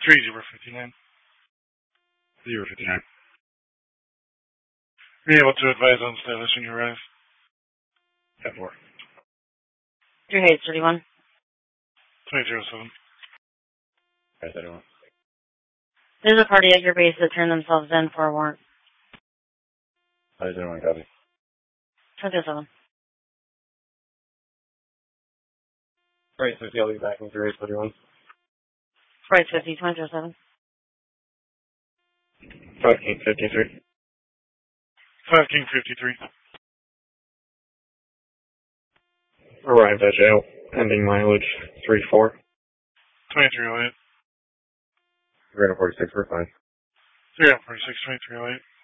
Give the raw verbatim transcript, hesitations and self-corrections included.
three zero fifty-nine. zero fifty-nine. Be able to advise on status when you arrive. ten four. Your Hayes thirty-one. twenty zero seven. Hayes thirty-one. There's a party at your base that turned themselves in for a warrant. Hayes thirty-one, copy. twenty seven. Right, fifty, I'll be back in three thirty-one. Right, fifty, twenty seven. five King fifty-three. five King fifty-three. Arrived at jail. Ending mileage three four. twenty-three oh eight. three forty-six, we're fine. three forty-six, twenty-three oh eight.